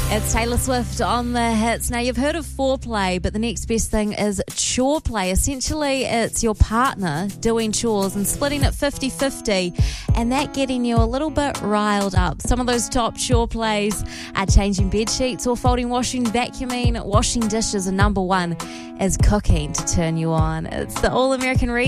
It's Taylor Swift on the hits. Now, you've heard of foreplay, but the next best thing is chore play. Essentially, it's your partner doing chores and splitting it 50-50, and that getting you a little bit riled up. Some of those top chore plays are changing bed sheets or folding washing, vacuuming, washing dishes, and number one is cooking to turn you on. It's the All American Region.